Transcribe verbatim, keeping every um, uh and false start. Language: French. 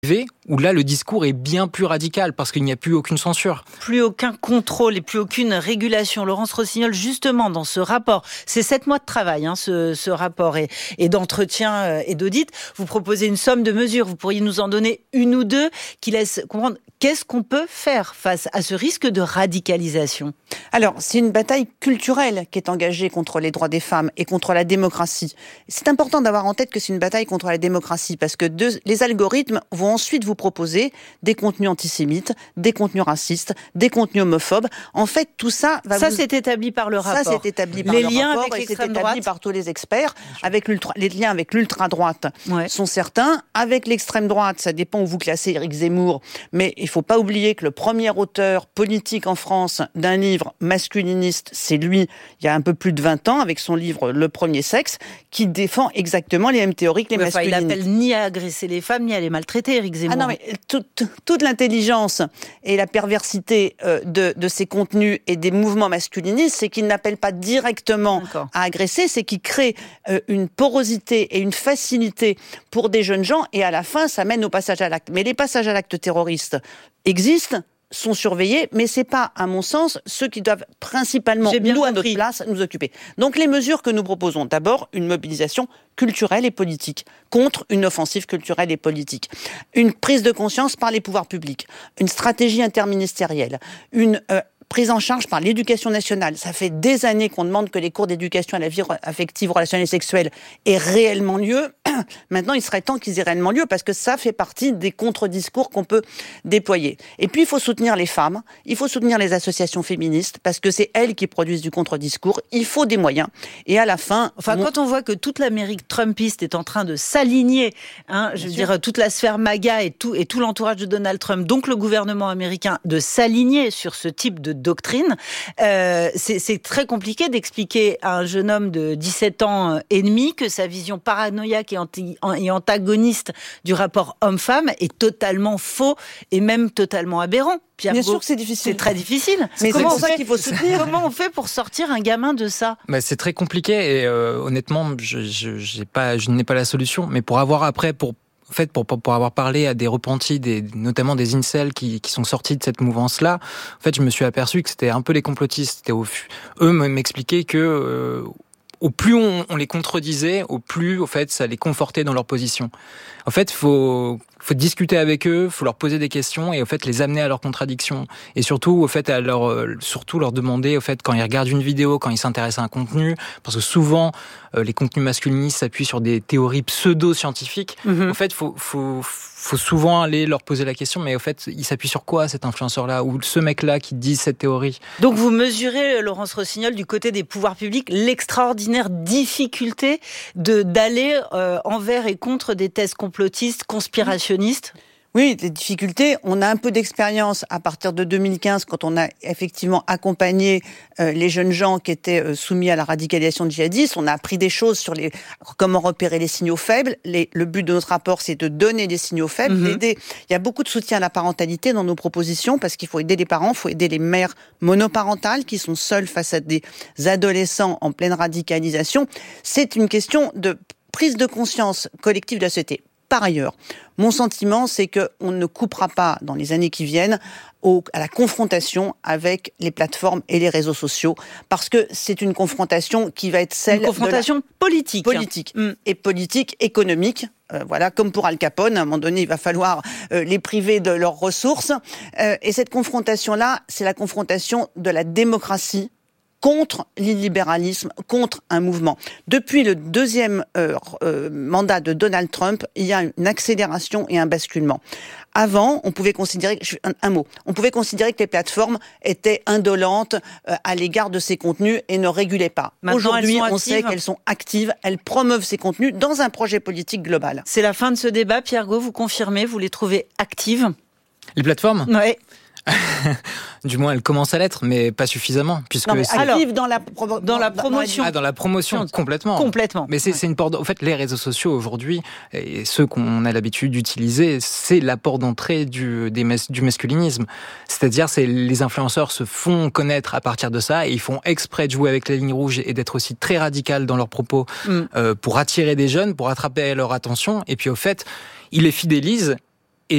où là le discours est bien plus radical parce qu'il n'y a plus aucune censure. Plus aucun contrôle et plus aucune régulation. Laurence Rossignol, justement, dans ce rapport, c'est sept mois de travail, hein, ce, ce rapport et, et d'entretien et d'audit. Vous proposez une somme de mesures. Vous pourriez nous en donner une ou deux qui laissent comprendre qu'est-ce qu'on peut faire face à ce risque de radicalisation. Alors, c'est une bataille culturelle qui est engagée contre les droits des femmes et contre la démocratie. C'est important d'avoir en tête que c'est une bataille contre la démocratie parce que deux, les algorithmes vont ensuite vous proposer des contenus antisémites, des contenus racistes, des contenus homophobes. En fait, tout ça va Ça, vous... c'est établi par le rapport. Ça, c'est établi par les le liens rapport avec et c'est l'extrême établi droite. par tous les experts. Avec l'ultra... Les liens avec l'ultra-droite ouais. sont certains. Avec l'extrême droite, ça dépend où vous classez Éric Zemmour. Mais il ne faut pas oublier que le premier auteur politique en France d'un livre masculiniste, c'est lui, il y a un peu plus de vingt ans, avec son livre Le Premier Sexe, qui défend exactement les mêmes théories que les ouais, enfin, masculinistes. Il appelle ni à agresser les femmes, ni à les maltraiter, Éric Zemmour. Ah non, mais toute, toute l'intelligence et la perversité euh, de, de ces contenus et des mouvements masculinistes, c'est qu'ils n'appellent pas directement D'accord. à agresser, c'est qu'ils créent euh, une porosité et une facilité pour des jeunes gens, et à la fin, ça mène au passage à l'acte. Mais les passages à l'acte terroristes existent, sont surveillés, mais c'est pas, à mon sens, ceux qui doivent principalement, nous, à notre place, nous occuper. Donc, les mesures que nous proposons, d'abord, une mobilisation culturelle et politique contre une offensive culturelle et politique. Une prise de conscience par les pouvoirs publics. Une stratégie interministérielle. Une euh, prise en charge par l'éducation nationale. Ça fait des années qu'on demande que les cours d'éducation à la vie affective, relationnelle et sexuelle aient réellement lieu. Maintenant, il serait temps qu'ils aient réellement lieu parce que ça fait partie des contre-discours qu'on peut déployer. Et puis, il faut soutenir les femmes, il faut soutenir les associations féministes parce que c'est elles qui produisent du contre-discours. Il faut des moyens. Et à la fin... Enfin, mon... quand on voit que toute l'Amérique trumpiste est en train de s'aligner, hein, je veux dire, toute la sphère MAGA et tout, et tout l'entourage de Donald Trump, donc le gouvernement américain, de s'aligner sur ce type de doctrine, euh, c'est, c'est très compliqué d'expliquer à un jeune homme de dix-sept ans et demi que sa vision paranoïaque et, anti, et antagoniste du rapport homme-femme est totalement faux et même totalement aberrant. Pierre Bien Gault, sûr que c'est difficile. C'est très difficile. Mais comment c'est pour ça fait, qu'il faut soutenir. Comment on fait pour sortir un gamin de ça ? Bah, c'est très compliqué et euh, honnêtement, je, je, j'ai pas, je n'ai pas la solution. Mais pour avoir après, pour En fait, pour, pour avoir parlé à des repentis, des, notamment des incels qui, qui sont sortis de cette mouvance-là, en fait, je me suis aperçu que c'était un peu les complotistes. C'était au, eux m'expliquaient que euh, au plus on, on les contredisait, au plus, au fait, ça les confortait dans leur position. En fait, faut faut discuter avec eux, faut leur poser des questions et au fait les amener à leurs contradictions et surtout au fait à leur surtout leur demander au fait quand ils regardent une vidéo, quand ils s'intéressent à un contenu, parce que souvent euh, les contenus masculinistes s'appuient sur des théories pseudo-scientifiques. Mm-hmm. En fait, faut faut faut souvent aller leur poser la question, mais au fait, il s'appuie sur quoi cet influenceur-là ou ce mec-là qui dit cette théorie ? Donc vous mesurez, Laurence Rossignol, du côté des pouvoirs publics, l'extraordinaire difficulté de d'aller euh, envers et contre des thèses complotistes, conspirationnistes. Oui, des difficultés. On a un peu d'expérience à partir de deux mille quinze, quand on a effectivement accompagné euh, les jeunes gens qui étaient euh, soumis à la radicalisation djihadiste. On a appris des choses sur les comment repérer les signaux faibles. Les, le but de notre rapport, c'est de donner des signaux faibles, mm-hmm. d'aider. Il y a beaucoup de soutien à la parentalité dans nos propositions, parce qu'il faut aider les parents, il faut aider les mères monoparentales qui sont seules face à des adolescents en pleine radicalisation. C'est une question de prise de conscience collective de la société. Par ailleurs, mon sentiment, c'est qu'on ne coupera pas, dans les années qui viennent, au, à la confrontation avec les plateformes et les réseaux sociaux, parce que c'est une confrontation qui va être celle une confrontation de la... politique. Politique. Mmh. Et politique économique. Euh, voilà, comme pour Al Capone, à un moment donné, il va falloir euh, les priver de leurs ressources. Euh, et cette confrontation-là, c'est la confrontation de la démocratie contre l'illibéralisme, contre un mouvement. Depuis le deuxième euh, euh, mandat de Donald Trump, il y a une accélération et un basculement. Avant, on pouvait considérer, un, un mot, on pouvait considérer que les plateformes étaient indolentes euh, à l'égard de ces contenus et ne régulaient pas. Maintenant, aujourd'hui, on sait qu'elles sont actives, elles promeuvent ces contenus dans un projet politique global. C'est la fin de ce débat, Pierre Gault, vous confirmez, vous les trouvez actives ? Les plateformes ? Oui. Du moins, elle commence à l'être, mais pas suffisamment, puisque non, mais c'est... active dans la promo... dans la promotion. Ah, dans la promotion, complètement. Complètement. Mais c'est, ouais. c'est une porte. En fait, les réseaux sociaux aujourd'hui et ceux qu'on a l'habitude d'utiliser, c'est la porte d'entrée du des mas... du masculinisme. C'est-à-dire, c'est les influenceurs se font connaître à partir de ça et ils font exprès de jouer avec la ligne rouge et d'être aussi très radical dans leurs propos mm. euh, pour attirer des jeunes, pour attraper leur attention. Et puis, au fait, ils les fidélisent